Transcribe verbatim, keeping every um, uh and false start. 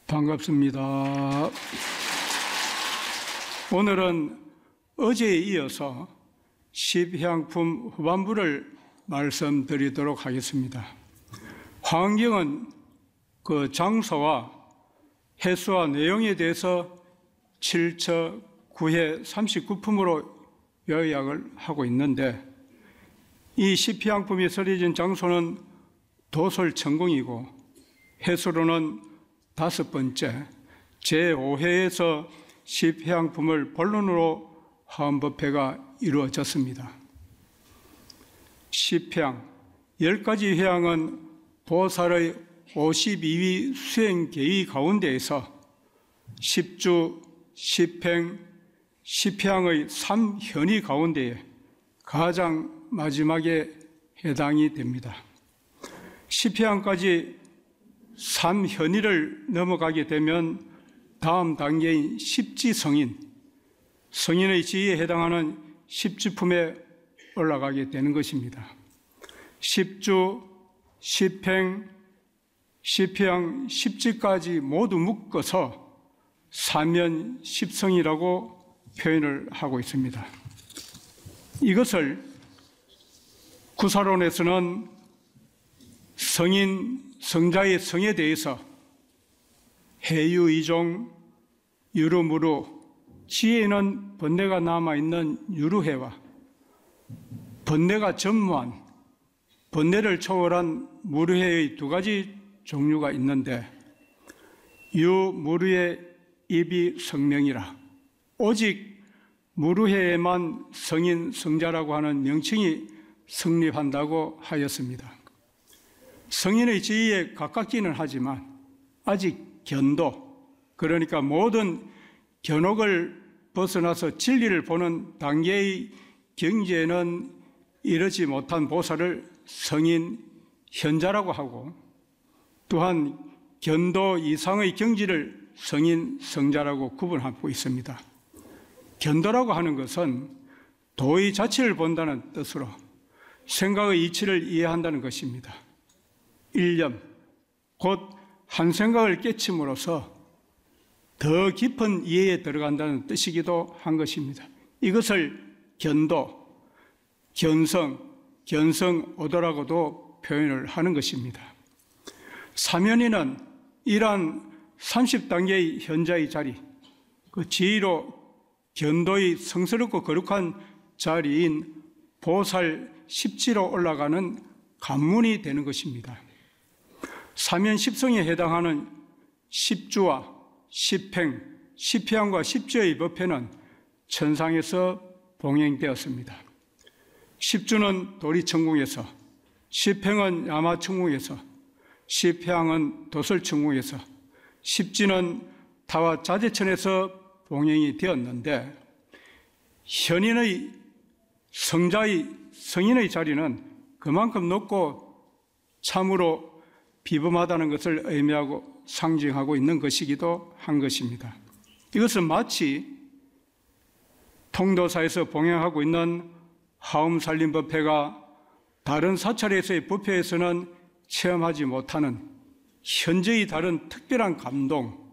반갑습니다. 오늘은 어제에 이어서 십향품 후반부를 말씀드리도록 하겠습니다. 환경은 그 장소와 횟수와 내용에 대해서 칠 처 구 회 삼십구 품으로 요약을 하고 있는데, 이 십향품이 서려진 장소는 도솔천궁이고 횟수로는 다섯 번째 제오 회에서 십향품을 본론으로 화엄법회가 이루어졌습니다. 십향, 열 가지 회향은 보살의 오십이 위 수행계의 가운데에서 십주, 십행, 십향의 삼현의 가운데에 가장 마지막에 해당이 됩니다. 십향까지 삼현의를 넘어가게 되면 다음 단계인 십지성인, 성인의 지위에 해당하는 십지품에 올라가게 되는 것입니다. 십주, 십행, 십향, 십지까지 모두 묶어서 사면 십성이라고 표현을 하고 있습니다. 이것을 구사론에서는 성인, 성자의 성에 대해서 해유이종, 유루무루, 지혜에는 번뇌가 남아있는 유루해와 번뇌가 전무한, 번뇌를 초월한 무루해의 두 가지 종류가 있는데, 유무루의 입이 성명이라 오직 무루해에만 성인, 성자라고 하는 명칭이 성립한다고 하였습니다. 성인의 지위에 가깝기는 하지만 아직 견도, 그러니까 모든 견혹을 벗어나서 진리를 보는 단계의 경지에는 이르지 못한 보살을 성인, 현자라고 하고, 또한 견도 이상의 경지를 성인, 성자라고 구분하고 있습니다. 견도라고 하는 것은 도의 자체를 본다는 뜻으로 생각의 이치를 이해한다는 것입니다. 일념, 곧 한 생각을 깨침으로써 더 깊은 이해에 들어간다는 뜻이기도 한 것입니다. 이것을 견도, 견성, 견성오도라고도 표현을 하는 것입니다. 사면이는 이러한 삼십 단계의 현자의 자리, 그 지위로 견도의 성스럽고 거룩한 자리인 보살 십지로 올라가는 관문이 되는 것입니다. 사면 십성에 해당하는 십주와 십행, 십향과 십지의 법회는 천상에서 봉행되었습니다. 십주는 도리천궁에서, 십행은 야마천궁에서, 십향은 도솔천궁에서, 십지는 타와 자재천에서 봉행이 되었는데, 현인의 성자의 성인의 자리는 그만큼 높고 참으로 비범하다는 것을 의미하고 상징하고 있는 것이기도 한 것입니다. 이것은 마치 통도사에서 봉행하고 있는 화엄살림법회가 다른 사찰에서의 법회에서는 체험하지 못하는 현저히 다른 특별한 감동,